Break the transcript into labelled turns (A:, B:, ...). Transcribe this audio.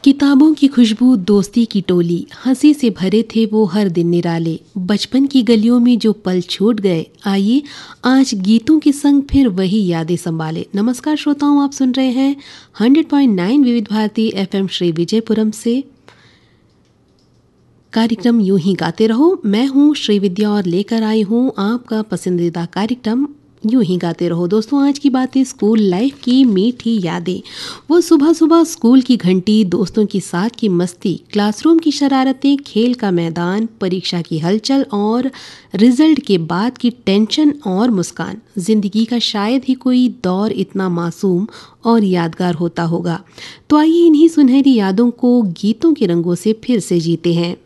A: किताबों की खुशबू, दोस्ती की टोली, हंसी से भरे थे वो हर दिन निराले। बचपन की गलियों में जो पल छूट गए, आइए आज गीतों के संग फिर वही यादें संभाले। नमस्कार श्रोताओं, आप सुन रहे हैं 100.9 विविध भारती एफएम श्री विजयपुरम से कार्यक्रम यूं ही गाते रहो। मैं हूँ श्री विद्या और लेकर आई हूँ आपका पसंदीदा कार्यक्रम यूं ही गाते रहो। दोस्तों, आज की बातें स्कूल लाइफ की मीठी यादें। वो सुबह सुबह स्कूल की घंटी, दोस्तों के साथ की मस्ती, क्लासरूम की शरारतें, खेल का मैदान, परीक्षा की हलचल और रिजल्ट के बाद की टेंशन और मुस्कान। जिंदगी का शायद ही कोई दौर इतना मासूम और यादगार होता होगा। तो आइए इन्हीं सुनहरी यादों को गीतों के रंगों से फिर से जीते हैं।